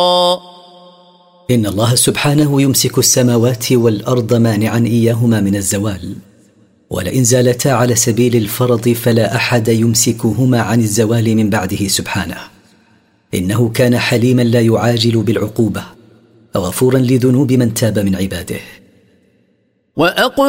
إن الله سبحانه يمسك السماوات والأرض مانعا إياهما من الزوال، ولئن زالتا على سبيل الفرض فلا أحد يمسكهما عن الزوال من بعده سبحانه، إنه كان حليما لا يعاجل بالعقوبة، غفورا لذنوب من تاب من عباده.